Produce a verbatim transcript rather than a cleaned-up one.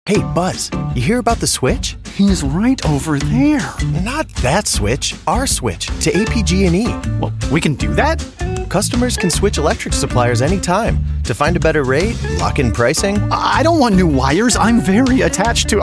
Hey, Buzz, you hear about the switch? He's right over there. Not that switch, our switch to A P G and E. Well, we can do that? Customers can switch electric suppliers anytime to find a better rate, lock in pricing. I don't want new wires. I'm very attached to